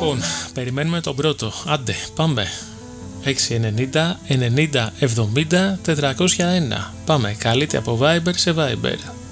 Λοιπόν, περιμένουμε τον πρώτο. Άντε, πάμε. 690 90 70 401. Πάμε, καλείτε από Viber σε Viber.